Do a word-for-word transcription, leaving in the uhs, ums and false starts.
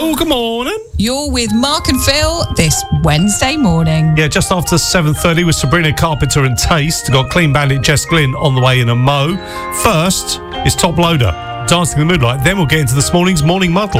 Hello, good morning. You're with Mark and Phil this Wednesday morning. Yeah, just after seven thirty with Sabrina Carpenter and Taste. Got Clean Bandit Jess Glynn on the way in a mo. First is Top Loader, Dancing in the Moonlight. Then we'll get into this morning's Morning Muddle.